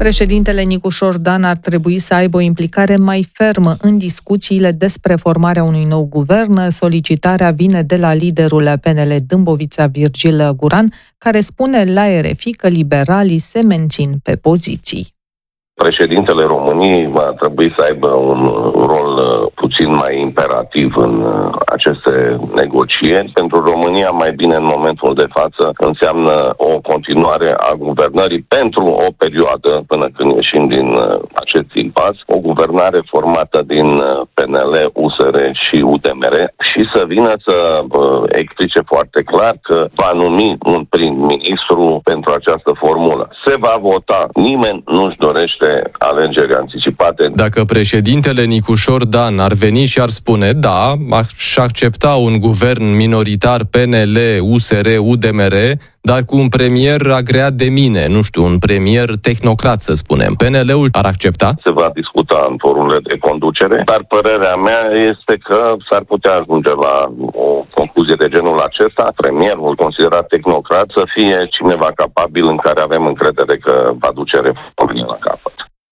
Președintele Nicușor Dan ar trebui să aibă o implicare mai fermă în discuțiile despre formarea unui nou guvern. Solicitarea vine de la liderul PNL Dâmbovița Virgil Guran, care spune la RFI că liberalii se mențin pe poziții. Președintele României va trebui să aibă un rol puțin mai imperativ în aceste negocieri. Pentru România, mai bine în momentul de față, înseamnă o continuare a guvernării pentru o perioadă până când ieșim din acest impas, o guvernare formată din PNL, USR și UDMR și să vină să explice foarte clar că va numi un prim-ministru pentru această formulă. Se va vota. Nimeni nu-și dorește alegeri anticipate. Dacă președintele Nicușor Dan ar veni și ar spune, da, aș accepta un guvern minoritar PNL, USR, UDMR, dar cu un premier agreat de mine, nu știu, un premier tehnocrat, să spunem, PNL-ul ar accepta? Se va discuta în forurile de conducere, dar părerea mea este că s-ar putea ajunge la o concluzie de genul acesta. Premierul considerat tehnocrat să fie cineva capabil în care avem încredere că va duce reformele la capăt.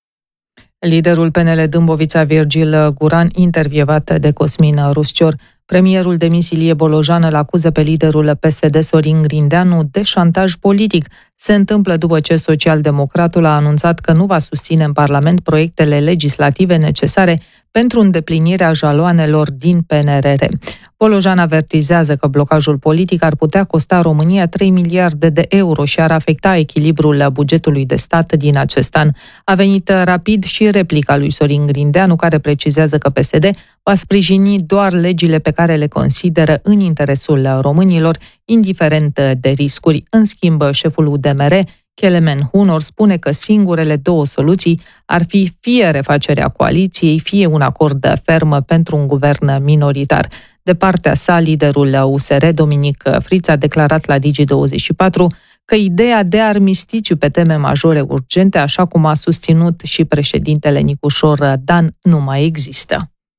Liderul PNL Dâmbovița Virgil Guran, intervievat de Cosmin Ruscior. Premierul demis Ilie Bolojan îl acuză pe liderul PSD Sorin Grindeanu de șantaj politic. Se întâmplă după ce socialdemocratul a anunțat că nu va susține în Parlament proiectele legislative necesare pentru îndeplinirea jaloanelor din PNRR. Bolojan avertizează că blocajul politic ar putea costa România 3 miliarde de euro și ar afecta echilibrul bugetului de stat din acest an. A venit rapid și replica lui Sorin Grindeanu, care precizează că PSD va sprijini doar legile pe care le consideră în interesul românilor, indiferent de riscuri. În schimb, șeful UDMR, Kelemen Hunor, spune că singurele două soluții ar fi fie refacerea coaliției, fie un acord ferm pentru un guvern minoritar. De partea sa, liderul USR, Dominic Friț, a declarat la Digi24 că ideea de armistițiu pe teme majore urgente, așa cum a susținut și președintele Nicușor Dan, nu mai există.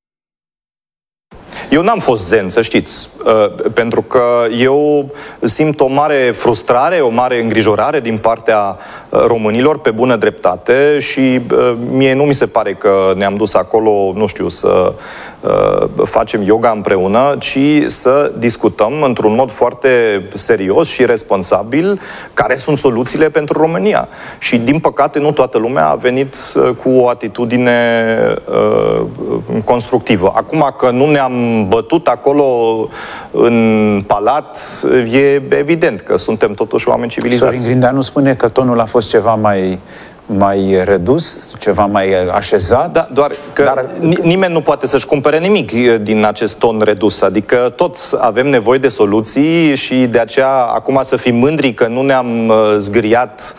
Eu n-am fost zen, să știți, pentru că eu simt o mare frustrare, o mare îngrijorare din partea românilor, pe bună dreptate, și mie nu mi se pare că ne-am dus acolo, nu știu, să facem yoga împreună, ci să discutăm într-un mod foarte serios și responsabil care sunt soluțiile pentru România. Și, din păcate, nu toată lumea a venit cu o atitudine constructivă. Acum că nu ne-am bătut acolo în palat, e evident că suntem totuși oameni civilizați. Sorin Grindeanu spune că tonul a fost ceva mai redus, ceva mai așezat. Da, doar că nimeni nu poate să-și cumpere nimic din acest ton redus. Adică toți avem nevoie de soluții și de aceea acum să fim mândri că nu ne-am zgâriat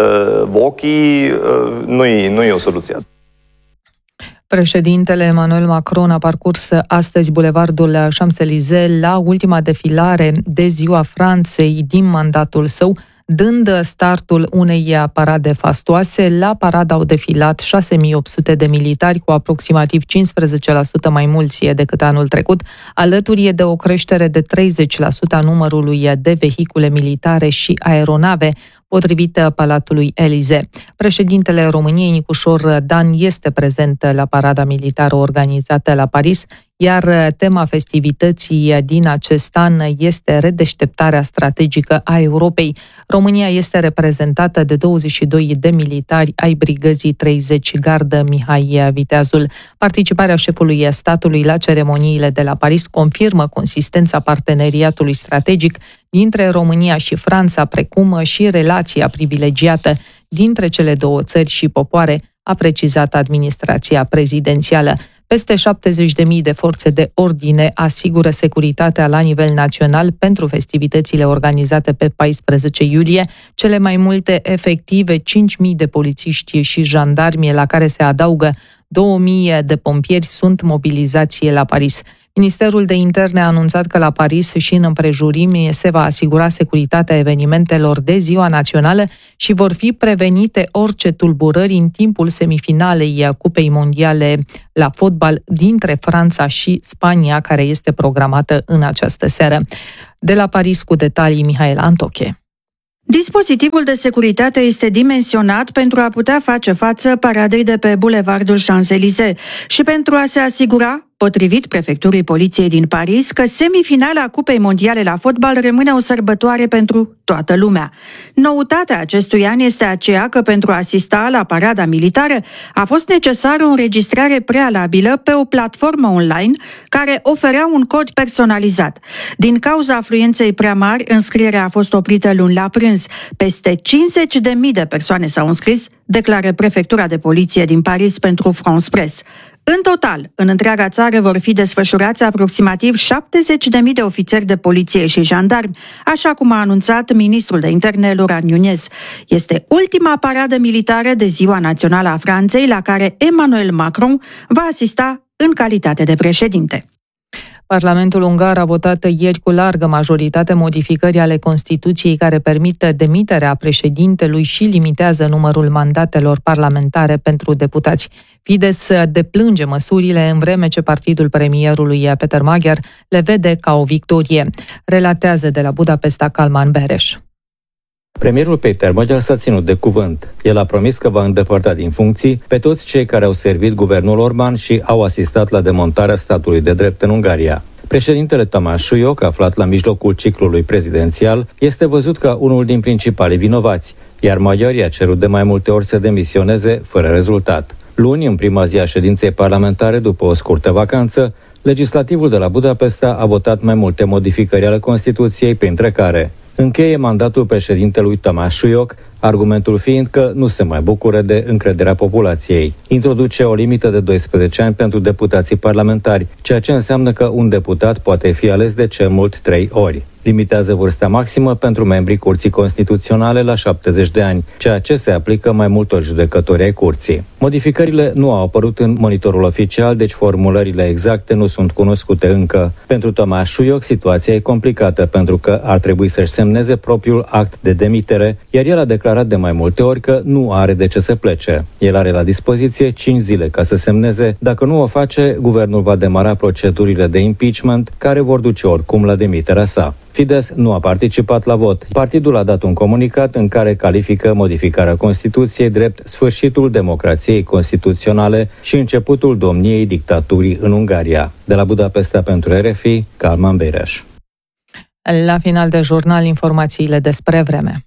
ochii, nu e o soluție asta. Președintele Emmanuel Macron a parcurs astăzi bulevardul Champs-Élysées la ultima defilare de Ziua Franței din mandatul său, dând startul unei parade fastoase. La paradă au defilat 6800 de militari, cu aproximativ 15% mai mulți decât anul trecut, alături de o creștere de 30% a numărului de vehicule militare și aeronave, potrivit Palatului Élysée. Președintele României, Nicușor Dan, este prezent la parada militară organizată la Paris, iar tema festivității din acest an este redeșteptarea strategică a Europei. România este reprezentată de 22 de militari ai brigăzii 30 Gardă Mihai Viteazul. Participarea șefului statului la ceremoniile de la Paris confirmă consistența parteneriatului strategic dintre România și Franța, precum și relația privilegiată dintre cele două țări și popoare, a precizat administrația prezidențială. Peste 70.000 de forțe de ordine asigură securitatea la nivel național pentru festivitățile organizate pe 14 iulie, cele mai multe efective, 5.000 de polițiști și jandarmi, la care se adaugă 2.000 de pompieri, sunt mobilizați la Paris. Ministerul de Interne a anunțat că la Paris și în împrejurimi se va asigura securitatea evenimentelor de Ziua Națională și vor fi prevenite orice tulburări în timpul semifinalei Cupei Mondiale la fotbal dintre Franța și Spania, care este programată în această seară. De la Paris cu detalii, Mihaela Antoche. Dispozitivul de securitate este dimensionat pentru a putea face față paradei de pe Bulevardul Champs-Élysées și pentru a se asigura, potrivit prefecturii poliției din Paris, că semifinala Cupei Mondiale la fotbal rămâne o sărbătoare pentru toată lumea. Noutatea acestui an este aceea că pentru a asista la parada militară a fost necesară o înregistrare prealabilă pe o platformă online care oferea un cod personalizat. Din cauza afluenței prea mari, înscrierea a fost oprită luni la prânz. Peste 50.000 de persoane s-au înscris, declară prefectura de poliție din Paris pentru France Press. În total, în întreaga țară vor fi desfășurați aproximativ 70.000 de ofițeri de poliție și jandarmi, așa cum a anunțat ministrul de interne Laurent Nunez. Este ultima paradă militară de Ziua Națională a Franței la care Emmanuel Macron va asista în calitate de președinte. Parlamentul ungar a votat ieri cu largă majoritate modificări ale Constituției care permit demiterea președintelui și limitează numărul mandatelor parlamentare pentru deputați. Fidesz deplânge măsurile în vreme ce partidul premierului Peter Magyar le vede ca o victorie. Relatează de la Budapesta Kalman Beres. Premierul Peter Magyar s-a ținut de cuvânt. El a promis că va îndepărta din funcții pe toți cei care au servit guvernul Orban și au asistat la demontarea statului de drept în Ungaria. Președintele Tamás Súlyog, aflat la mijlocul ciclului prezidențial, este văzut ca unul din principalii vinovați, iar Magyar i-a cerut de mai multe ori să demisioneze fără rezultat. Luni, în prima zi a ședinței parlamentare după o scurtă vacanță, legislativul de la Budapesta a votat mai multe modificări ale Constituției, printre care încheie mandatul președintelui Tamás Súlyog, argumentul fiind că nu se mai bucură de încrederea populației. Introduce o limită de 12 ani pentru deputații parlamentari, ceea ce înseamnă că un deputat poate fi ales de cel mult 3 ori. Limitează vârsta maximă pentru membrii Curții Constituționale la 70 de ani, ceea ce se aplică mai multor judecători ai Curții. Modificările nu au apărut în monitorul oficial, deci formulările exacte nu sunt cunoscute încă. Pentru Tamás Súlyog, situația e complicată pentru că ar trebui să-și semneze propriul act de demitere, iar el a declarat de mai multe ori că nu are de ce să plece. El are la dispoziție 5 zile ca să semneze. Dacă nu o face, guvernul va demara procedurile de impeachment, care vor duce oricum la demiterea sa. Fidesz nu a participat la vot. Partidul a dat un comunicat în care califică modificarea Constituției drept sfârșitul democrației constituționale și începutul domniei dictaturii în Ungaria. De la Budapesta pentru RFI, Kalman Beres. La final de jurnal, informațiile despre vreme.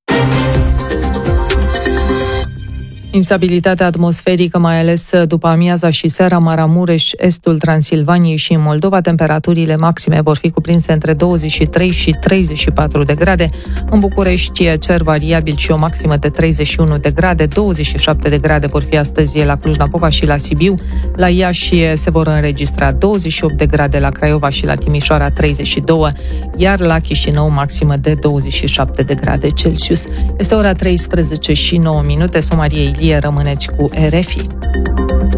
Instabilitatea atmosferică, mai ales după amiaza și seara, Maramureș, estul Transilvaniei și în Moldova, temperaturile maxime vor fi cuprinse între 23 și 34 de grade. În București, cer variabil și o maximă de 31 de grade, 27 de grade vor fi astăzi la Cluj-Napoca și la Sibiu. La Iași se vor înregistra 28 de grade, la Craiova și la Timișoara 32, iar la Chișinău maximă de 27 de grade Celsius. Este ora 13 și 9 minute, Somaria Ilie, rămâneți cu RFI.